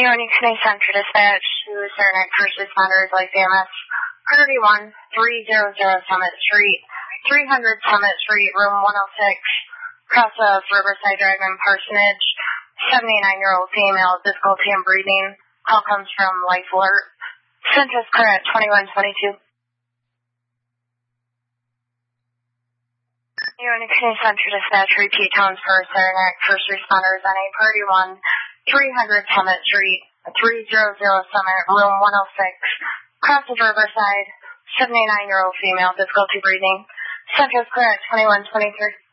Unique Central Dispatch to Saranac First Responders like DMS. Priority 1, 300 Summit Street, 300 Summit Street, room 106, cross of Riverside Drive in Parsonage. 79-year-old female, difficulty in breathing. Call comes from Life Alert. Census clear at 2122. Unique Central Dispatch, repeat tones for Saranac First Responders on a priority 1, 300 Summit Street, 300 Summit, room 106, cross of Riverside, 79-year-old female, difficulty breathing. Census clear at 2123.